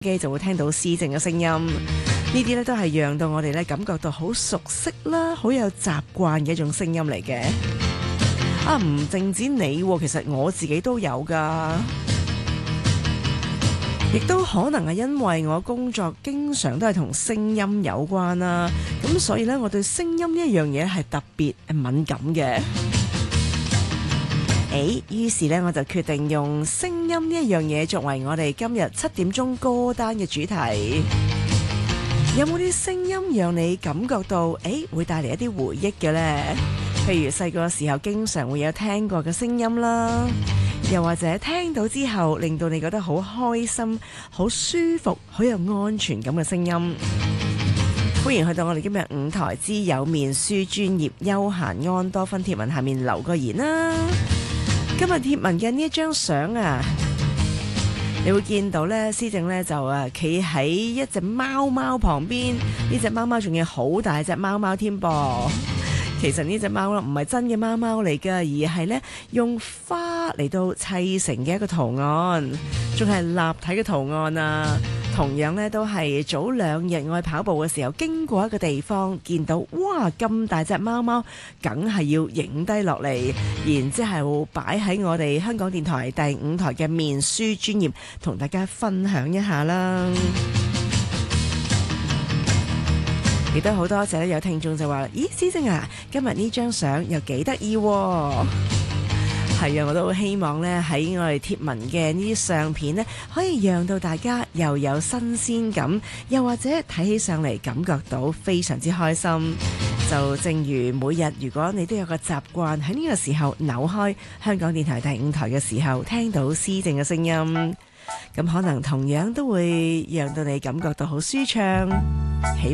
機就會聽到思靜嘅聲音，呢啲咧都係讓到我哋咧感覺到好熟悉啦，好有習慣嘅一種聲音嚟嘅。啊，唔淨止你，其實我自己都有噶，亦都可能係因為我工作經常都係同聲音有關啦，咁所以咧我對聲音呢一樣嘢係特別敏感嘅。於是咧我就決定用聲音呢一樣嘢作為我哋今日7點鐘歌單嘅主題。有冇啲聲音讓你感覺到會帶嚟一啲回憶嘅呢？譬如細個時候經常會有聽過嘅聲音啦，又或者聽到之後令到你覺得好開心、好舒服、好有安全感嘅聲音。歡迎去到我哋今日5台之有面書專頁休閒安多芬貼文下面留個言啦。今日貼文嘅呢一張相啊，你會見到咧，思靜咧就企喺一隻貓貓旁邊，呢隻貓貓仲要好大隻貓貓添噃。其實呢隻貓唔係真嘅貓貓嚟噶，而係咧用花嚟到砌成嘅一個圖案，仲係立體嘅圖案啊！同樣咧都係早2日我去跑步嘅時候經過一個地方，見到哇咁大隻貓貓，梗係要影低落嚟，然之後擺喺我哋香港電台第5台嘅面書專頁，同大家分享一下啦。亦都好多謝有聽眾就話：咦，思靜啊，今日呢張相又幾得意喎！係啊，我都好希望咧喺我哋貼文嘅呢啲相片咧，可以讓到大家又有新鮮感，又或者睇起上嚟感覺到非常之開心。就正如每日，如果你都有個習慣喺呢個時候扭開香港電台第5台嘅時候，聽到思靜嘅聲音，咁可能同樣都會讓到你感覺到好舒暢。